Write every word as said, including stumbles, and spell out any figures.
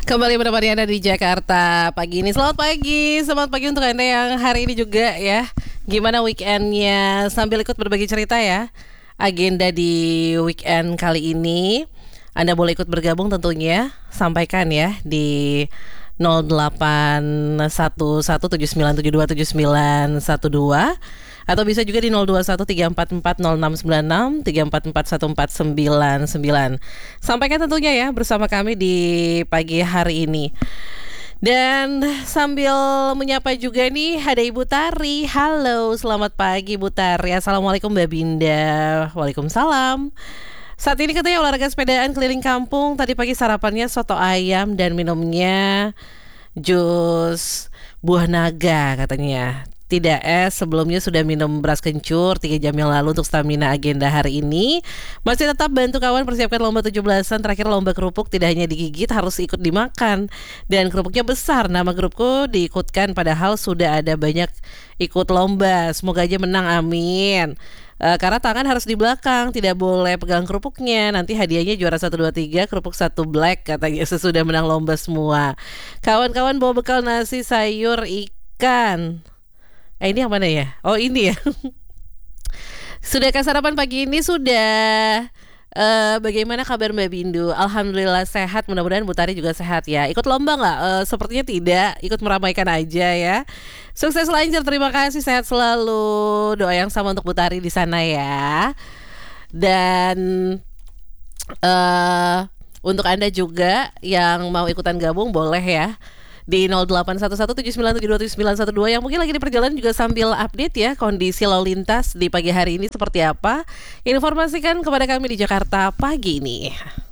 Kembali menemani Anda di Jakarta pagi ini. Selamat pagi, selamat pagi untuk Anda yang hari ini juga ya. Gimana weekendnya? Sambil ikut berbagi cerita ya. Agenda di weekend kali ini Anda boleh ikut bergabung tentunya. Sampaikan ya di nol delapan satu satu tujuh sembilan tujuh dua tujuh sembilan satu dua atau bisa juga di nol dua satu tiga empat empat nol enam sembilan enam tiga empat empat satu empat sembilan sembilan. Sampaikan tentunya ya bersama kami di pagi hari ini. Dan sambil menyapa juga nih ada Ibu Tari. Halo, selamat pagi Bu Tari. Assalamualaikum Mbak Binda. Waalaikumsalam. Saat ini katanya olahraga sepedaan keliling kampung. Tadi pagi sarapannya soto ayam dan minumnya jus buah naga katanya. Tidak es, sebelumnya sudah minum beras kencur tiga jam yang lalu untuk stamina agenda hari ini. Masih tetap bantu kawan persiapkan lomba tujuh belasan. Terakhir lomba kerupuk tidak hanya digigit, harus ikut dimakan. Dan kerupuknya besar, nama grupku diikutkan padahal sudah ada banyak ikut lomba. Semoga aja menang, amin. Uh, karena tangan harus di belakang, tidak boleh pegang kerupuknya. Nanti hadiahnya juara satu, dua, tiga, kerupuk satu black katanya sesudah menang lomba semua. Kawan-kawan bawa bekal nasi, sayur, ikan. Eh ini yang mana ya? Oh ini ya. Sudah ke sarapan pagi ini sudah. Uh, bagaimana kabar Mbak Bindu? Alhamdulillah sehat. Mudah-mudahan Bu Tari juga sehat ya. Ikut lomba nggak? Uh, sepertinya tidak. Ikut meramaikan aja ya. Sukses lancar. Terima kasih. Sehat selalu. Doa yang sama untuk Bu Tari di sana ya. Dan uh, untuk Anda juga yang mau ikutan gabung boleh ya. Di nol delapan satu satu tujuh sembilan tujuh dua tujuh sembilan satu dua yang mungkin lagi di perjalanan juga sambil update ya kondisi lalu lintas di pagi hari ini seperti apa. Informasikan kepada kami di Jakarta pagi ini.